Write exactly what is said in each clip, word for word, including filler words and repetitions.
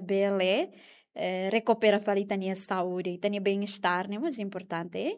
bele, uh, recupera fali tania saúde, tania bem-estar, né? Mas importante.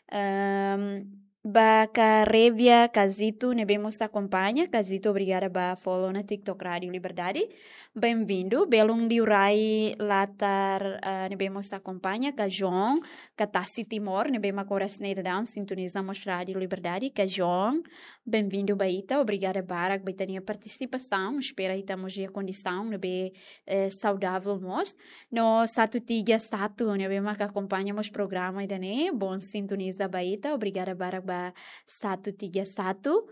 Um, ba ka Revia Casito, ne vemos acompanha. Casito, obrigada ba follow na TikTok Rádio Liberdade. Bem-vindo. Belum diurai latar uh, ne vemos acompanha. Ka João, ka Tassi Timor, ne vemos agora sneidadown, sintonizamos Rádio Liberdade. Ka João, bem-vindo baita. Obrigada barak baitania participação. Espera aí tamos a condição, ne be eh, saudável mos. No satu tiga satu, ne vemos que acompanhamos programa idane. Bom sintoniza baita. Obrigada barak ba satu tiga satu.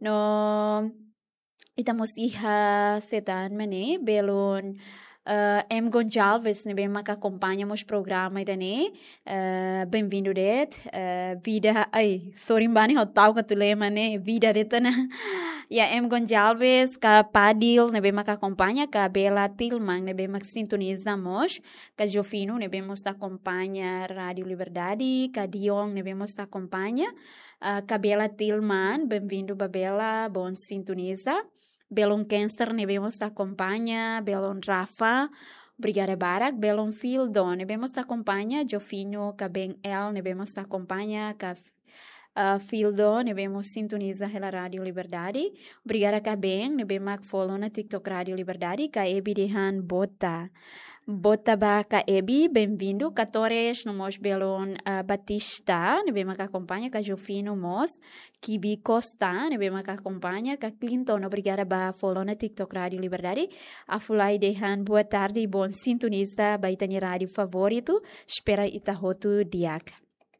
No estamos iha setan mane belon uh, M Gonçalves ne bem que acompanhamos programa idane. Uh, bem-vindo det. Uh, vida ai sorry bani hot tau que tu lema ne vida detana. Ya M Gonçalves ka Padil ne bem que acompanha, ka Bela Tilman ne bem que sintonizamos, ka Jofino ne bem que acompanha Rádio Liberdade, ka Dion ne bem que acompanha, uh, ka Bela Tilman, bem-vindo Babela, bom sintoniza. Belon Cancer ne vemos que acompanha, Belon Rafa, obrigada Barak, Belon Fildo ne vemos que acompanha, Jofino, ka Ben El ne vemos que acompanha, ka Uh, Fildo, ne vemos sintoniza pela Rádio Liberdade. Obrigada, ka Ben, ne vemos follow na TikTok Rádio Liberdade, ka Ebi Dehan Bota. Bota ba ka Ebi, bem-vindo. Ka Torres, no mos Belon uh, Batista, ne vemos que acompanha, ka Jofino Mos. Kibi Costa, ne vemos que acompanha, ka Clinton, obrigada ba follow na TikTok Rádio Liberdade. A Fulai Dehan, boa tarde, bom sintoniza, baitani rádio favorito. Espera itahotu diak.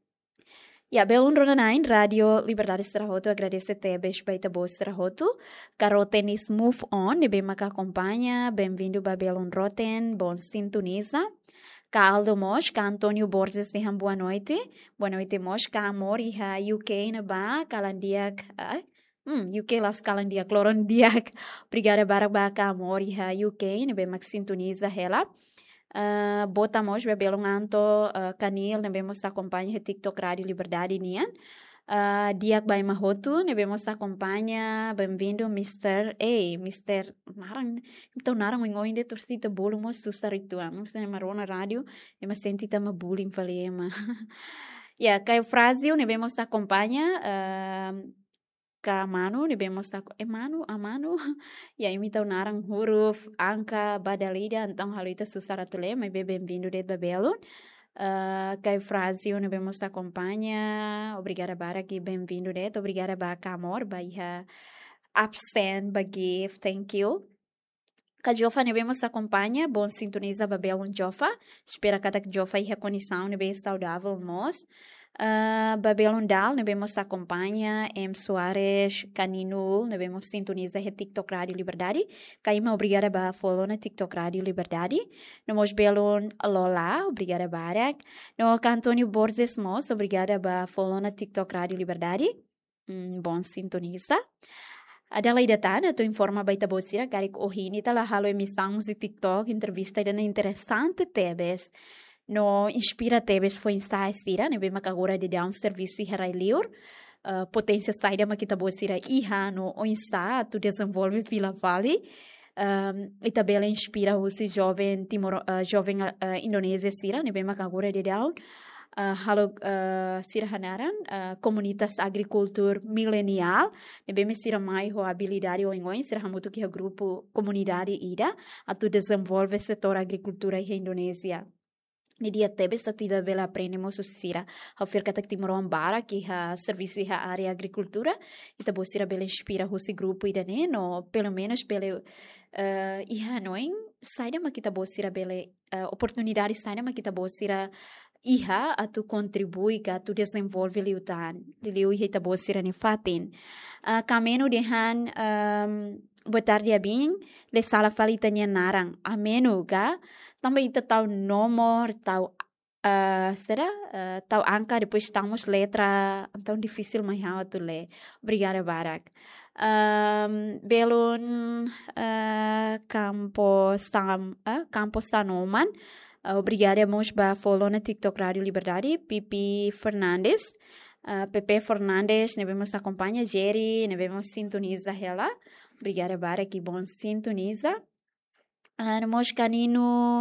Ya, belum ronain Radio Liberdade Strahoto, agradece tebes baita bo Strahoto. Carotenis Move On, ne bem que acompanha, bem-vindo ba Belum Roten, bom sintoniza. Ka Aldo Mos, ka Antônio Borges, neham boa noite. Boa noite Mos, ka Amor, iha U K na ba, kalandiak, ai, hum, U K las kalandiak, lorondiak. Obrigada barak ba ka Amor, iha U K, ne bem que sintoniza ela. Uh, botamos bebelong anto uh, kanil ne vemos acompanha TikTok Rádio Liberdade nian uh, diak by mahotu ne vemos acompanha bem-vindo mister A mister narang então narang ngoi de torcida bolo mos tu sarituan mos ne marona rádio e me senti tama bullying falema ya kai frase ne vemos acompanha uh, ka Manu, ne vemos tak eh Manu, a Manu, ya imita narang huruf, angka, badalida, então halita susara tule, mas bem-vindo de Babelon. Uh, kai frase ne vemos acompanha, obrigada bara que bem-vindo de, obrigada ba Camor, ba iha absent, ba give, thank you. Ka Jofa ne vemos acompanha, bom sintoniza Babelon Jofa, espera que tak Jofa iha condição ne bem saudável mos. Uh, Babelon Dal, ne vemos acompanha, M. Soares, Caninul, ne vemos sintoniza a TikTok Rádio Liberdade. Caima, obrigada ba follow na TikTok Rádio Liberdade. No mos Belon Lola, obrigada barak. No ka Antônio Borges Mos, obrigada ba follow na TikTok Rádio Liberdade. Mm, bom sintoniza. Adalah idatan atau informa baita bosira garik ohini tala halo emissão de TikTok entrevista ida interessante tebes. No inspira tebes foi insta estira, ne bem agora de dar um serviço herai liur. Uh, potência saída ma kita bosira iha no o insta tu desenvolve Vila Vale. Um, e tabela inspira o se jovem timor uh, jovem uh, indonésia sira, ne bem agora de dar Uh, halo uh, sirhanaran uh, komunitas agricultur milenial ne bem sira mai ho habilidade o ingoi sira hamutu ki grupo comunidade ida atu desenvolve setor agricultura em Indonésia. Ne dia tebe statida bela aprendemos sira ha firka tak timoron bara ki ha serviço ha área agricultura ita bo sira bela inspira ho si grupo ida ne no pelo menos pelo uh, iha noin saida ma kita bo sira bela uh, oportunidade saida ma kita bo sira iha atu contribui ka tu desenvolve liutan liu hita bosira ni fatin uh, kameno dehan um, boa tarde abin le sala falitanya narang ameno ga também ita tau nomor tau uh, será uh, tau angka depois estamos letra então difícil mas how to ler obrigada barak um, belon uh, campo sam uh, campo sanoman. Uh, obrigada, mos ba follow na TikTok Rádio Liberdade, Pipi Fernandes, uh, Pepe Fernandes, ne vemos acompanha, Jerry, ne vemos sintoniza ela. Obrigada, Bara, que bom sintoniza. Uh, mos canino